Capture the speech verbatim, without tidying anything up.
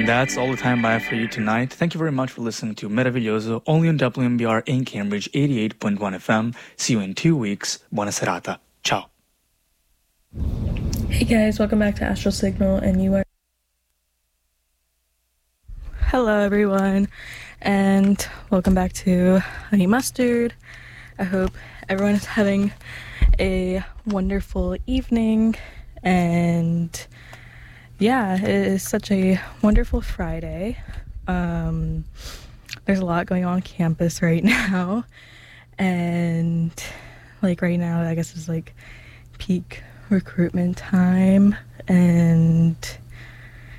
And that's all the time I have for you tonight. Thank you very much for listening to Meraviglioso, only on W M B R in Cambridge, eighty-eight point one F M. See you in two weeks. Buona serata. Ciao. Hey guys, welcome back to Astral Signal, and you are... Hello everyone, and welcome back to Honey Mustard. I hope everyone is having a wonderful evening, and yeah, it is such a wonderful Friday. Um, there's a lot going on campus right now, and like right now, I guess it's like peak recruitment time, and